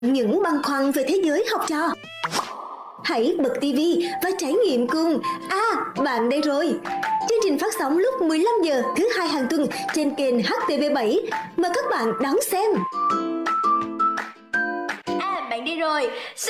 những băn khoăn về thế giới học trò. Hãy bật TV và trải nghiệm cùng Bạn đây rồi. Chương trình phát sóng lúc 15 giờ thứ hai hàng tuần trên kênh HTV7. Mời các bạn đón xem. Bạn đi rồi.